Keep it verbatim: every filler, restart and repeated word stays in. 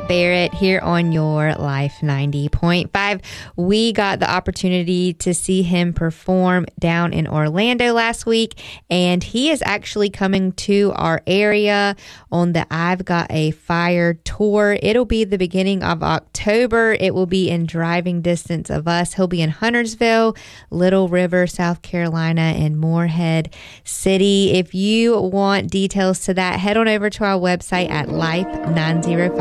Matt Barrett here on your Life ninety point five. We got the opportunity to see him perform down in Orlando last week, and he is actually coming to our area on the I've Got a Fire tour. It'll be the beginning of October. It will be in driving distance of us. He'll be in Huntersville, Little River, South Carolina, and Morehead City. If you want details to that, head on over to our website at life nine oh five